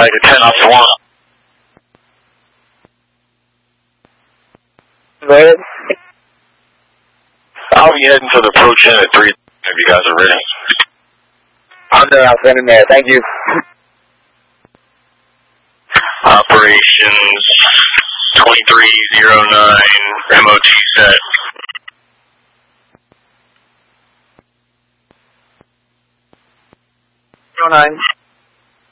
like a 10 off 1. Go ahead. I'll be heading for the approach in at 3 if you guys are ready. I'm there, I'll send him there. Thank you. Operations 2309, MOT set. 09.